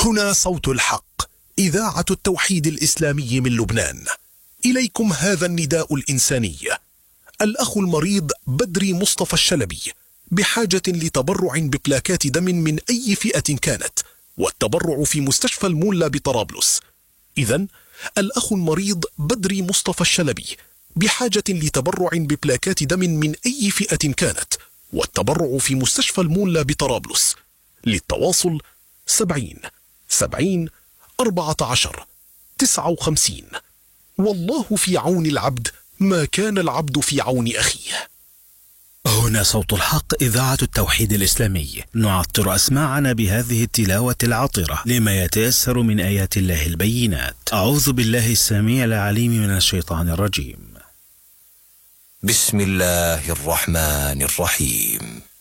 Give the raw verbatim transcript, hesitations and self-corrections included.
هنا صوت الحق، إذاعة التوحيد الإسلامي من لبنان. إليكم هذا النداء الإنساني. الأخ المريض بدري مصطفى الشلبي بحاجة لتبرع ببلاكات دم من أي فئة كانت، والتبرع في مستشفى المولى بطرابلس. إذن الأخ المريض بدري مصطفى الشلبي بحاجة لتبرع ببلاكات دم من أي فئة كانت، والتبرع في مستشفى المولى بطرابلس. للتواصل سبعين سبعين أربعة عشر تسعة وخمسين. والله في عون العبد ما كان العبد في عون أخيه. هنا صوت الحق، إذاعة التوحيد الإسلامي. نعطر أسماعنا بهذه التلاوة العطرة لما يتيسر من آيات الله البينات. أعوذ بالله السميع العليم من الشيطان الرجيم. بسم الله الرحمن الرحيم.